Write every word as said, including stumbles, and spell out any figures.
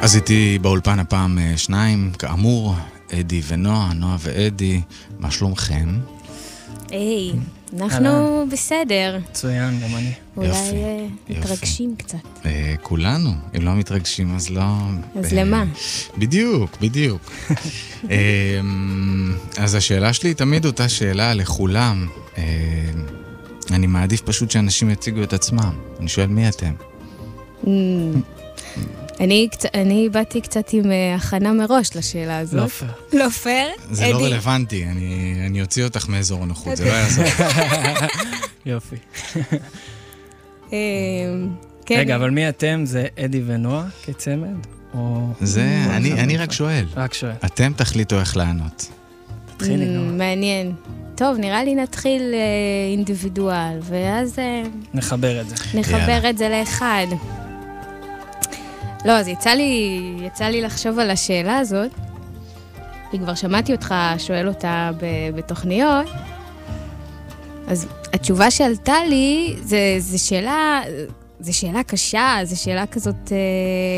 אז איתי באולפן הפעם שניים, כאמור, אדי ונועה, נועה ואדי, מה שלומכם? היי, אנחנו בסדר. מצוין, גם אני. אולי מתרגשים קצת. כולנו, אם לא מתרגשים אז לא... אז למה? בדיוק, בדיוק. אז השאלה שלי תמיד אותה שאלה לכולם. אני מעדיף פשוט שאנשים יציגו את עצמם. אני שואל מי אתם? אני, אני באתי קצת עם הכנה מראש לשאלה הזאת. לא פייר. לא פייר? זה לא רלוונטי, אני, אני אוציא אותך מאזור הנוחות, זה לא יעזור. יופי. רגע, אבל מי אתם? זה אדי ונועה כצמד? זה, אני, אני רק שואל. רק שואל. אתם תחליטו איך לענות. תתחילי, נועה. מעניין. טוב, נראה לי נתחיל אינדיבידואל, ואז... נחבר את זה. נחבר את זה לאחד. לא, אז יצא לי, יצא לי לחשוב על השאלה הזאת, כי כבר שמעתי אותך שואל אותה בתוכניות, אז התשובה שעלתה לי, זה, זה שאלה, זה שאלה קשה, זה שאלה כזאת...